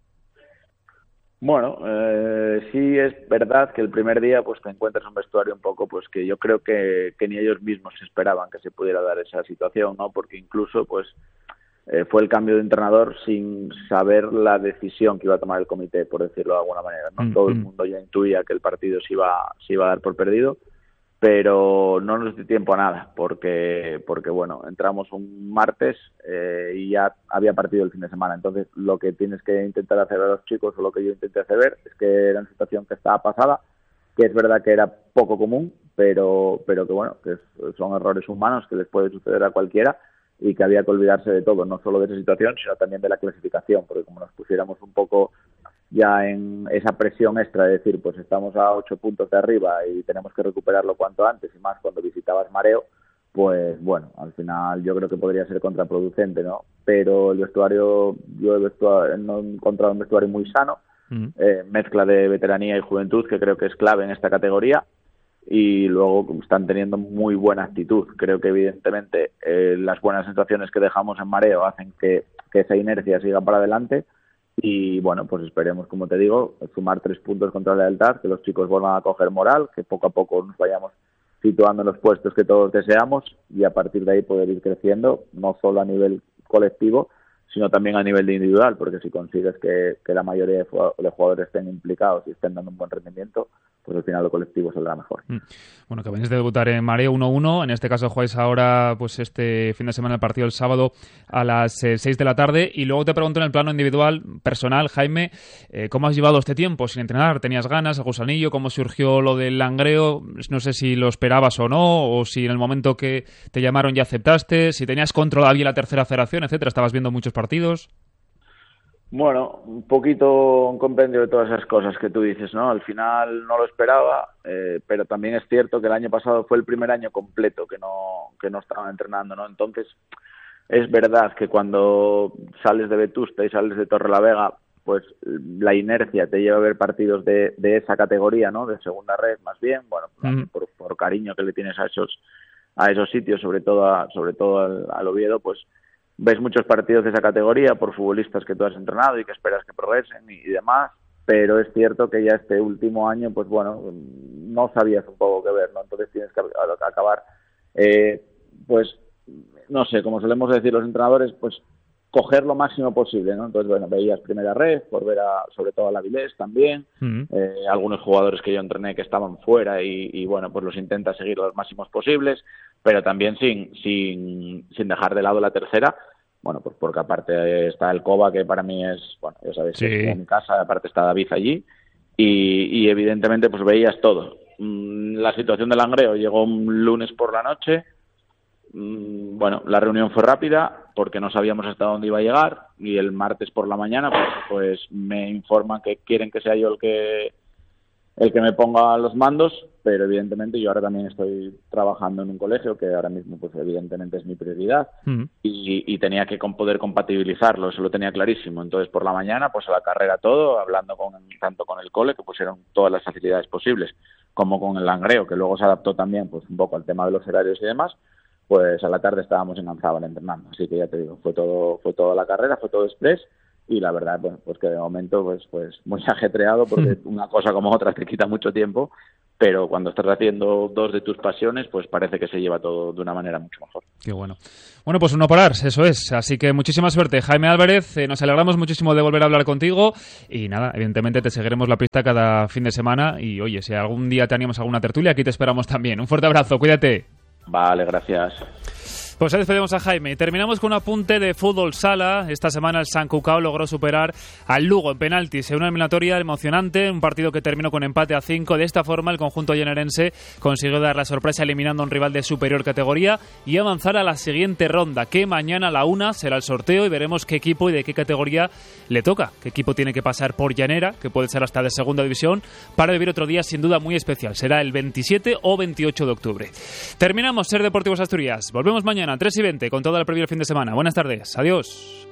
Bueno, eh, sí es verdad que el primer día pues te encuentras un vestuario un poco pues que yo creo que, que ni ellos mismos esperaban que se pudiera dar esa situación, ¿no? Porque incluso pues eh, fue el cambio de entrenador sin saber la decisión que iba a tomar el comité, por decirlo de alguna manera, ¿no? Mm-hmm. Todo el mundo ya intuía que el partido se iba, se iba a dar por perdido, pero no nos dio tiempo a nada, porque, porque bueno, entramos un martes eh, y ya había partido el fin de semana. Entonces, lo que tienes que intentar hacer a los chicos, o lo que yo intenté hacer ver, es que era una situación que estaba pasada, que es verdad que era poco común, pero, pero que bueno, que son errores humanos que les puede suceder a cualquiera y que había que olvidarse de todo, no solo de esa situación, sino también de la clasificación, porque como nos pusiéramos un poco ya en esa presión extra de decir, pues estamos a ocho puntos de arriba y tenemos que recuperarlo cuanto antes, y más cuando visitabas Mareo, pues bueno, al final yo creo que podría ser contraproducente, ¿no? Pero el vestuario, yo he, vestuario, no he encontrado un vestuario muy sano, mm. eh, mezcla de veteranía y juventud, que creo que es clave en esta categoría, y luego están teniendo muy buena actitud. Creo que evidentemente eh, las buenas sensaciones que dejamos en Mareo hacen que, que esa inercia siga para adelante. Y bueno, pues esperemos, como te digo, sumar tres puntos contra la Lealtad, que los chicos vuelvan a coger moral, que poco a poco nos vayamos situando en los puestos que todos deseamos, y a partir de ahí poder ir creciendo, no solo a nivel colectivo, sino también a nivel de individual, porque si consigues que, que la mayoría de jugadores estén implicados y estén dando un buen rendimiento, pues al final lo colectivo saldrá mejor. Bueno, que venís de debutar en Mareo uno uno, en este caso jugáis ahora pues este fin de semana el partido el sábado a las eh, seis de la tarde, y luego te pregunto en el plano individual, personal, Jaime, eh, ¿cómo has llevado este tiempo sin entrenar? ¿Tenías ganas, el gusanillo? ¿Cómo surgió lo del Langreo? No sé si lo esperabas o no, o si en el momento que te llamaron ya aceptaste, si tenías controlado bien la tercera federación, etcétera, estabas viendo muchos partidos. Bueno, un poquito un compendio de todas esas cosas que tú dices, ¿no? Al final no lo esperaba, eh, pero también es cierto que el año pasado fue el primer año completo que no que no estaban entrenando, ¿no? Entonces, es verdad que cuando sales de Vetusta y sales de Torrelavega, pues la inercia te lleva a ver partidos de, de esa categoría, ¿no? De segunda red, más bien, bueno, mm. por, por cariño que le tienes a esos a esos sitios, sobre todo a, sobre todo al, al Oviedo, pues ves muchos partidos de esa categoría por futbolistas que tú has entrenado y que esperas que progresen y, y demás, pero es cierto que ya este último año, pues bueno, no sabías un poco qué ver, ¿no? Entonces tienes que acabar, eh, pues, no sé, como solemos decir los entrenadores, pues coger lo máximo posible, ¿no? Entonces, bueno, veías primera red, por ver a, sobre todo a la Vilés también, uh-huh. eh, algunos jugadores que yo entrené que estaban fuera y, y bueno, pues los intentas seguir los máximos posibles, pero también sin, sin, sin dejar de lado la tercera, bueno, pues porque aparte está el Coba, que para mí es, bueno, ya sabéis, sí. es en mi casa, aparte está David allí, y, y evidentemente pues veías todo. La situación del Langreo llegó un lunes por la noche. Bueno, la reunión fue rápida porque no sabíamos hasta dónde iba a llegar, y el martes por la mañana pues, pues me informan que quieren que sea yo el que el que me ponga los mandos, pero evidentemente yo ahora también estoy trabajando en un colegio que ahora mismo pues evidentemente es mi prioridad uh-huh. y, y tenía que con poder compatibilizarlo, eso lo tenía clarísimo. Entonces por la mañana pues a la carrera todo, hablando con tanto con el cole que pusieron todas las facilidades posibles, como con el langreo que luego se adaptó también pues un poco al tema de los horarios y demás. Pues a la tarde estábamos en Anzábal entrenando, así que ya te digo, fue todo fue toda la carrera, fue todo express. Y la verdad, bueno, pues que de momento pues pues muy ajetreado porque mm. una cosa como otra te quita mucho tiempo, pero cuando estás haciendo dos de tus pasiones, pues parece que se lleva todo de una manera mucho mejor. Qué bueno. Bueno, pues no parar, eso es. Así que muchísima suerte, Jaime Álvarez. Eh, nos alegramos muchísimo de volver a hablar contigo y nada, evidentemente te seguiremos la pista cada fin de semana y oye, si algún día te animamos a alguna tertulia, aquí te esperamos también. Un fuerte abrazo, cuídate. Vale, gracias. Pues ahí despedimos a Jaime. Terminamos con un apunte de fútbol sala. Esta semana el San Cucao logró superar al Lugo en penaltis en una eliminatoria emocionante, un partido que terminó con empate a cinco. De esta forma el conjunto llanerense consiguió dar la sorpresa eliminando a un rival de superior categoría y avanzar a la siguiente ronda, que mañana a la una será el sorteo y veremos qué equipo y de qué categoría le toca. Qué equipo tiene que pasar por llanera, que puede ser hasta de segunda división, para vivir otro día sin duda muy especial. Será el veintisiete o veintiocho de octubre. Terminamos Ser Deportivos Asturias. Volvemos mañana a tres y veinte con toda la previa del fin de semana. Buenas tardes. Adiós.